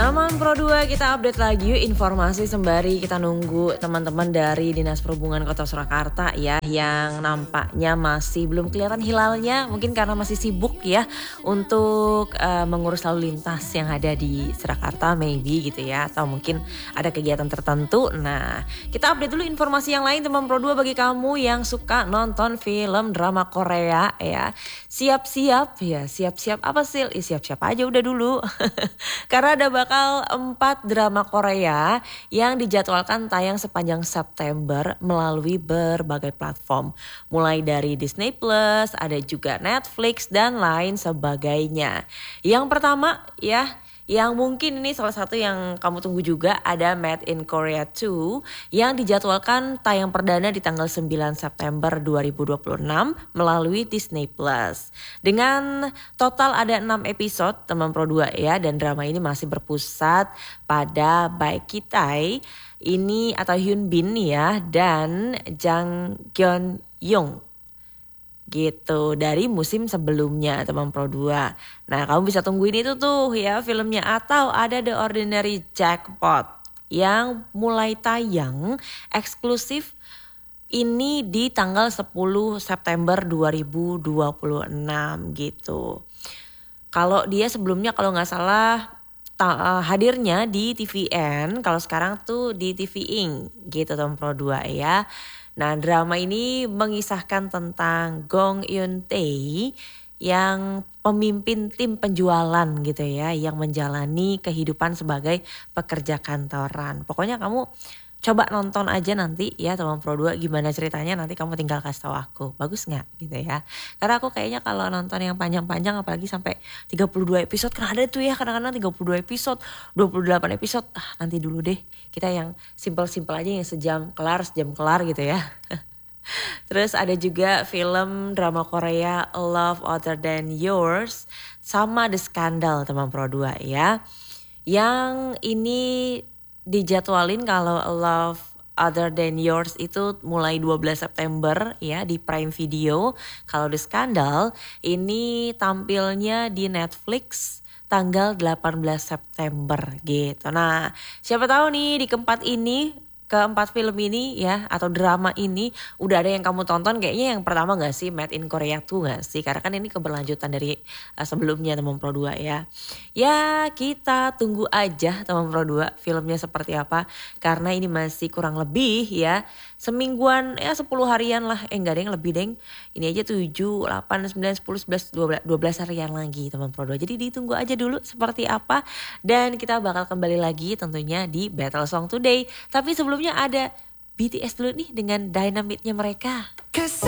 Teman Pro 2, kita update lagi yuk informasi sembari kita nunggu teman-teman dari Dinas Perhubungan Kota Surakarta ya, yang nampaknya masih belum kelihatan hilalnya, mungkin karena masih sibuk ya untuk mengurus lalu lintas yang ada di Surakarta maybe gitu ya, atau mungkin ada kegiatan tertentu. Nah, kita update dulu informasi yang lain teman Pro 2 bagi kamu yang suka nonton film drama Korea ya. Siap-siap apa sih? Siap-siap aja udah dulu. Karena ada bakal 4 drama Korea yang dijadwalkan tayang sepanjang September melalui berbagai platform. Mulai dari Disney Plus, ada juga Netflix dan lain sebagainya. Yang pertama ya, yang mungkin ini salah satu yang kamu tunggu juga, ada Made in Korea 2 yang dijadwalkan tayang perdana di tanggal 9 September 2026 melalui Disney Plus. Dengan total ada 6 episode teman Pro 2 ya, dan drama ini masih berpusat pada Baek Ki-tae ini atau Hyun Bin ya, dan Jang Geon Young gitu dari musim sebelumnya teman Pro 2. Nah, kamu bisa tungguin itu tuh ya filmnya, atau ada The Ordinary Jackpot yang mulai tayang eksklusif ini di tanggal 10 September 2026 gitu. Kalau dia sebelumnya kalau nggak salah hadirnya di TVN, kalau sekarang tuh di TV Ink gitu teman Pro 2 ya. Nah, drama ini mengisahkan tentang Gong Eun Tae yang pemimpin tim penjualan gitu ya, yang menjalani kehidupan sebagai pekerja kantoran. Pokoknya kamu coba nonton aja nanti ya teman Pro 2, gimana ceritanya nanti kamu tinggal kasih tahu aku. Bagus gak gitu ya. Karena aku kayaknya kalau nonton yang panjang-panjang apalagi sampai 32 episode, kan ada tuh ya kadang-kadang 32 episode, 28 episode. Nanti dulu deh, kita yang simple-simple aja, yang sejam kelar gitu ya. Terus ada juga film drama Korea Love Other Than Yours sama The Scandal teman Pro 2 ya. Yang ini dijadwalin kalau Love Other Than Yours itu mulai 12 September ya di Prime Video. Kalau The Scandal ini tampilnya di Netflix tanggal 18 September gitu. Nah, siapa tahu nih di keempat film ini ya, atau drama ini udah ada yang kamu tonton. Kayaknya yang pertama gak sih, Made in Korea 2 gak sih? Karena kan ini keberlanjutan dari sebelumnya teman Pro 2 ya. Ya kita tunggu aja teman Pro 2 filmnya seperti apa. Karena ini masih kurang lebih ya semingguan ya, 10 harian lah. Enggak deng, lebih deng. Ini aja 7, 8, 9, 10, 11, 12 harian lagi teman Pro 2. Jadi ditunggu aja dulu seperti apa. Dan kita bakal kembali lagi tentunya di Battle Song Today. Tapi sebelumnya ada BTS dulu nih dengan Dynamite-nya mereka.